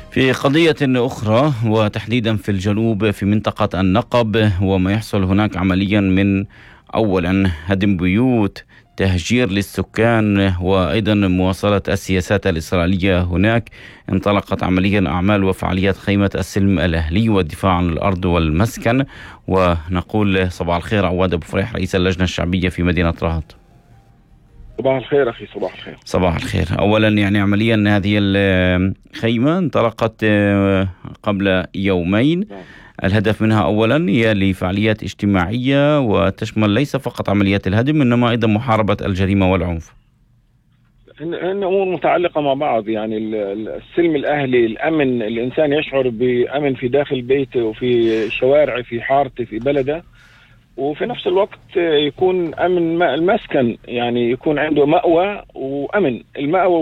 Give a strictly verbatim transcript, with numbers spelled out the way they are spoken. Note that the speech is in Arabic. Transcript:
في قضية أخرى وتحديدا في الجنوب في منطقة النقب، وما يحصل هناك عمليا من أولا هدم بيوت، تهجير للسكان، وأيضا مواصلة السياسات الإسرائيلية هناك. انطلقت عمليا أعمال وفعاليات خيمة السلم الأهلي والدفاع عن الأرض والمسكن. ونقول صباح الخير عواد أبو فريح رئيس اللجنة الشعبية في مدينة رهط. صباح الخير أخي. صباح الخير. صباح الخير. أولا يعني عمليا هذه الخيمة انطلقت قبل يومين. الهدف منها أولا هي لفعاليات اجتماعية وتشمل ليس فقط عمليات الهدم إنما أيضا محاربة الجريمة والعنف. هن أمور متعلقة مع بعض، يعني السلم الأهلي، الأمن، الإنسان يشعر بأمن في داخل بيته وفي شوارعه في حارته في بلده، وفي نفس الوقت يكون أمن المسكن، يعني يكون عنده مأوى وأمن. المأوى